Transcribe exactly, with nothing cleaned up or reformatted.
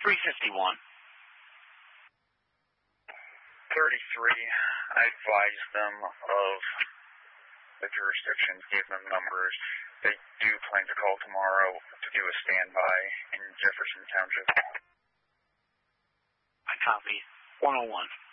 three fifty-one. thirty-three. I advised them of the jurisdictions, gave them numbers. They do plan to call tomorrow to do a standby in Jefferson Township. I copy. one oh one.